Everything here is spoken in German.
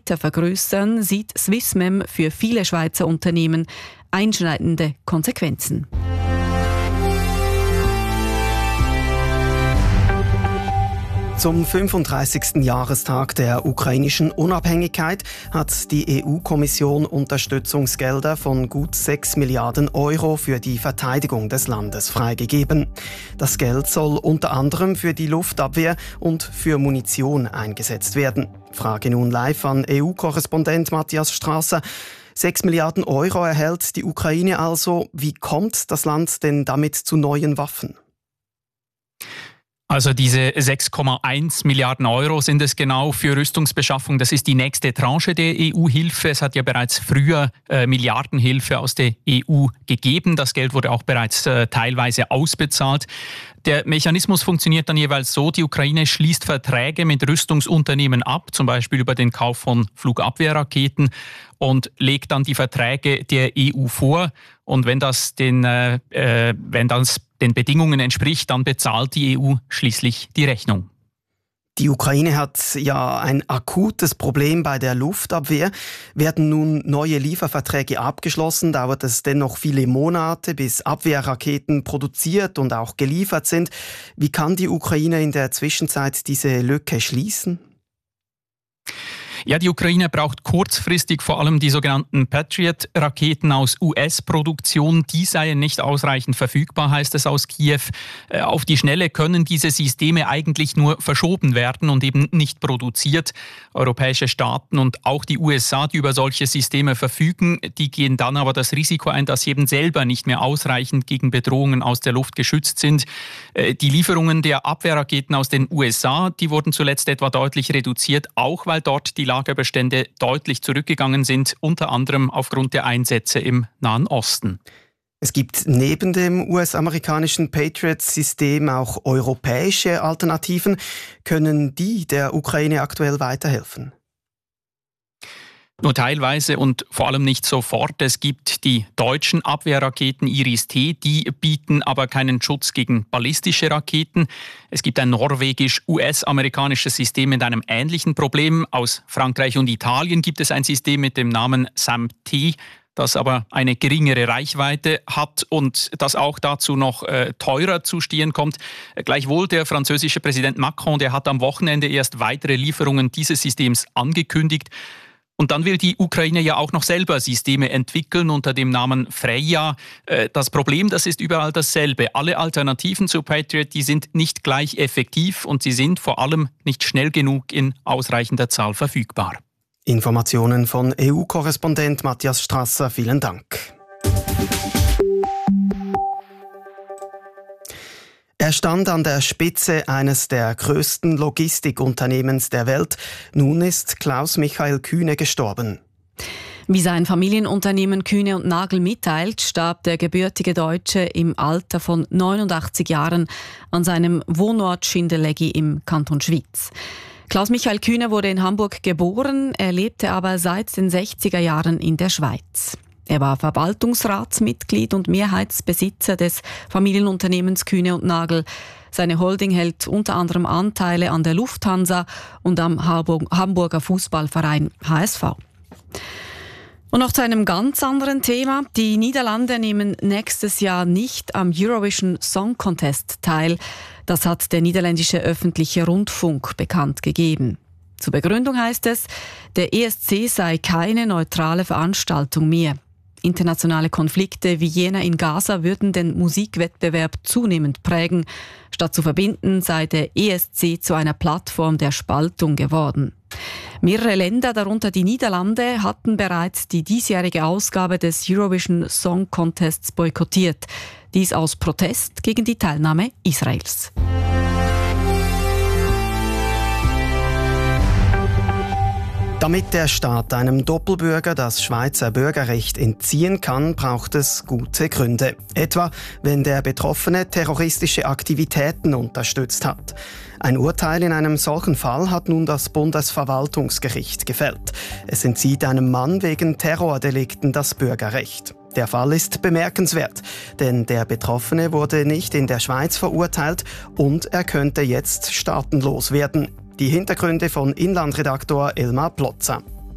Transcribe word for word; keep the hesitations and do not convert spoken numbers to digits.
weiter vergrößern, sieht Swissmem für viele Schweizer Unternehmen einschneidende Konsequenzen. Zum fünfunddreißigsten Jahrestag der ukrainischen Unabhängigkeit hat die E U-Kommission Unterstützungsgelder von gut sechs Milliarden Euro für die Verteidigung des Landes freigegeben. Das Geld soll unter anderem für die Luftabwehr und für Munition eingesetzt werden. Frage nun live an E U-Korrespondent Matthias Strasser. Sechs Milliarden Euro erhält die Ukraine also. Wie kommt das Land denn damit zu neuen Waffen? Also diese sechs Komma eins Milliarden Euro sind es genau für Rüstungsbeschaffung. Das ist die nächste Tranche der E U-Hilfe. Es hat ja bereits früher äh, Milliardenhilfe aus der E U gegeben. Das Geld wurde auch bereits äh, teilweise ausbezahlt. Der Mechanismus funktioniert dann jeweils so, die Ukraine schließt Verträge mit Rüstungsunternehmen ab, zum Beispiel über den Kauf von Flugabwehrraketen, und legt dann die Verträge der E U vor. Und wenn das den, äh, äh, wenn das den Bedingungen entspricht, dann bezahlt die E U schließlich die Rechnung. Die Ukraine hat ja ein akutes Problem bei der Luftabwehr. Werden nun neue Lieferverträge abgeschlossen, dauert es dennoch viele Monate, bis Abwehrraketen produziert und auch geliefert sind. Wie kann die Ukraine in der Zwischenzeit diese Lücke schließen? Ja, die Ukraine braucht kurzfristig vor allem die sogenannten Patriot-Raketen aus U S-Produktion. Die seien nicht ausreichend verfügbar, heißt es aus Kiew. Auf die Schnelle können diese Systeme eigentlich nur verschoben werden und eben nicht produziert. Europäische Staaten und auch die U S A, die über solche Systeme verfügen, die gehen dann aber das Risiko ein, dass sie eben selber nicht mehr ausreichend gegen Bedrohungen aus der Luft geschützt sind. Die Lieferungen der Abwehrraketen aus den U S A, die wurden zuletzt etwa deutlich reduziert, auch weil dort die Lagerbestände deutlich zurückgegangen sind, unter anderem aufgrund der Einsätze im Nahen Osten. Es gibt neben dem U S-amerikanischen Patriot-System auch europäische Alternativen. Können die der Ukraine aktuell weiterhelfen? Nur teilweise und vor allem nicht sofort. Es gibt die deutschen Abwehrraketen Iris-T, die bieten aber keinen Schutz gegen ballistische Raketen. Es gibt ein norwegisch-U S-amerikanisches System mit einem ähnlichen Problem. Aus Frankreich und Italien gibt es ein System mit dem Namen SAM-T, das aber eine geringere Reichweite hat und das auch dazu noch äh, teurer zu stehen kommt. Gleichwohl der französische Präsident Macron, der hat am Wochenende erst weitere Lieferungen dieses Systems angekündigt. Und dann will die Ukraine ja auch noch selber Systeme entwickeln unter dem Namen Freya. Das Problem, das ist überall dasselbe. Alle Alternativen zu Patriot, die sind nicht gleich effektiv und sie sind vor allem nicht schnell genug in ausreichender Zahl verfügbar. Informationen von E U-Korrespondent Matthias Strasser, vielen Dank. Er stand an der Spitze eines der größten Logistikunternehmens der Welt. Nun ist Klaus-Michael Kühne gestorben. Wie sein Familienunternehmen Kühne und Nagel mitteilt, starb der gebürtige Deutsche im Alter von neunundachtzig Jahren an seinem Wohnort Schindellegi im Kanton Schwyz. Klaus-Michael Kühne wurde in Hamburg geboren, er lebte aber seit den sechziger Jahren in der Schweiz. Er war Verwaltungsratsmitglied und Mehrheitsbesitzer des Familienunternehmens Kühne und Nagel. Seine Holding hält unter anderem Anteile an der Lufthansa und am Hamburger Fußballverein H S V. Und noch zu einem ganz anderen Thema. Die Niederlande nehmen nächstes Jahr nicht am Eurovision Song Contest teil. Das hat der niederländische öffentliche Rundfunk bekannt gegeben. Zur Begründung heißt es, der E S C sei keine neutrale Veranstaltung mehr. Internationale Konflikte wie jener in Gaza würden den Musikwettbewerb zunehmend prägen. Statt zu verbinden, sei der E S C zu einer Plattform der Spaltung geworden. Mehrere Länder, darunter die Niederlande, hatten bereits die diesjährige Ausgabe des Eurovision Song Contests boykottiert. Dies aus Protest gegen die Teilnahme Israels. Damit der Staat einem Doppelbürger das Schweizer Bürgerrecht entziehen kann, braucht es gute Gründe. Etwa, wenn der Betroffene terroristische Aktivitäten unterstützt hat. Ein Urteil in einem solchen Fall hat nun das Bundesverwaltungsgericht gefällt. Es entzieht einem Mann wegen Terrordelikten das Bürgerrecht. Der Fall ist bemerkenswert, denn der Betroffene wurde nicht in der Schweiz verurteilt und er könnte jetzt staatenlos werden. Die Hintergründe von Inlandredaktor Elmar Plotzer.